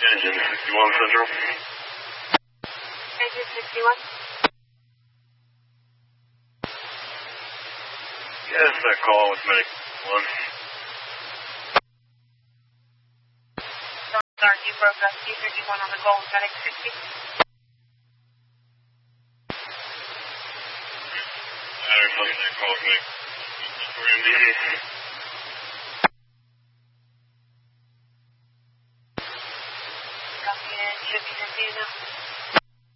Engine 61 Central. Engine 61. Yes, that call was Medic 1. Sorry, you broke up. C-51 on the goal, Medic 60. There's something that calls me for MDA.